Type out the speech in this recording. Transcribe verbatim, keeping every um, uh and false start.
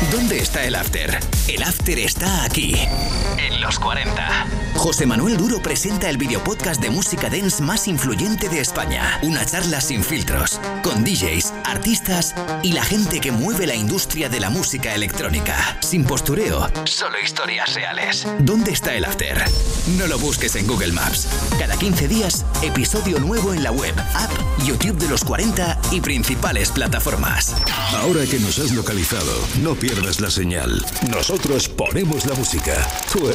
¿Dónde está el after? El after está aquí, en los cuarenta. José Manuel Duro presenta el videopodcast de música dance más influyente de España. Una charla sin filtros, con D Js, artistas y la gente que mueve la industria de la música electrónica. Sin postureo, solo historias reales. ¿Dónde está el after? No lo busques en Google Maps. Cada quince días, episodio nuevo en la web, app, YouTube de los cuarenta y principales plataformas. Ahora que nos has localizado, no pierdas la señal. Nosotros ponemos la música. Tú